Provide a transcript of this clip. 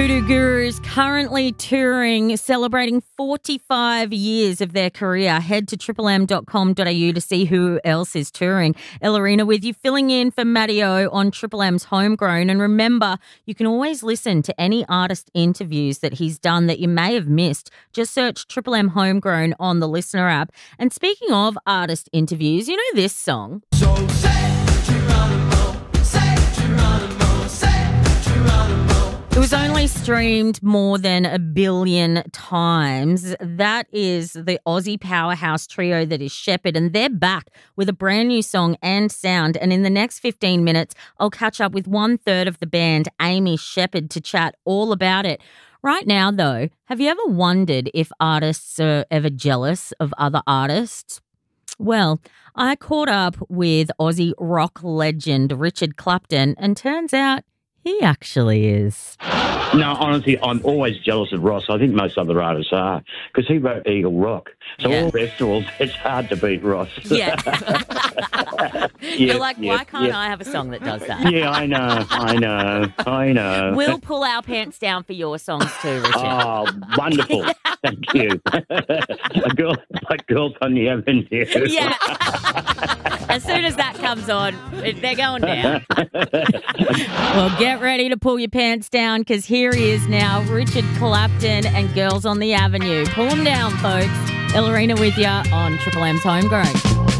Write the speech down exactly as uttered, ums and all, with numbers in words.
Voodoo Gurus currently touring, celebrating forty-five years of their career. Head to triple m dot com dot a u to see who else is touring. Ellerina with you, filling in for Matteo on Triple M's Homegrown. And remember, you can always listen to any artist interviews that he's done that you may have missed. Just search Triple M Homegrown on the Listener app. And speaking of artist interviews, you know this song? So say Geronimo, say Geronimo, say Geronimo. It was only streamed more than a billion times. That is the Aussie powerhouse trio that is Sheppard, and they're back with a brand new song and sound. And in the next fifteen minutes, I'll catch up with one third of the band, Amy Sheppard, to chat all about it. Right now, though, have you ever wondered if artists are ever jealous of other artists? Well, I caught up with Aussie rock legend Richard Clapton, and turns out he actually is. No, honestly, I'm always jealous of Ross. I think most other artists are, because he wrote Eagle Rock. So Yeah. all festivals, it's hard to beat Ross. Yeah. Yeah, You're like, yeah, why can't yeah. I have a song that does that? Yeah, I know, I know, I know. We'll pull our pants down for your songs too, Richard. Oh, wonderful. Thank you. a girl, like girls on the avenue. Yeah. As soon as that comes on, they're going down. Well, get ready to pull your pants down, because here he is now, Richard Clapton and Girls on the Avenue. Pull them down, folks. Ellerina with you on Triple M's Homegrown.